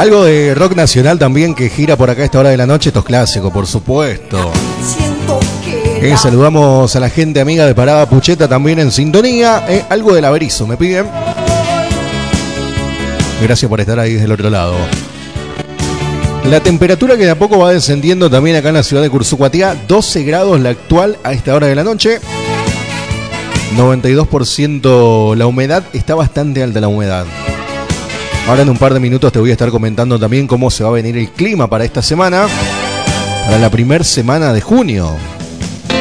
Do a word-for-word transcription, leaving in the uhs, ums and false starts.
Algo de rock nacional también que gira por acá a esta hora de la noche. Esto es clásico, por supuesto. Eh, saludamos a la gente amiga de Parada Pucheta también en sintonía. Eh, algo del Averizo, me piden. Gracias por estar ahí desde el otro lado. La temperatura que de a poco va descendiendo también acá en la ciudad de Cursucuatiá. doce grados la actual a esta hora de la noche. noventa y dos por ciento la humedad. Está bastante alta la humedad. Ahora en un par de minutos te voy a estar comentando también cómo se va a venir el clima para esta semana. Para la primera semana de junio.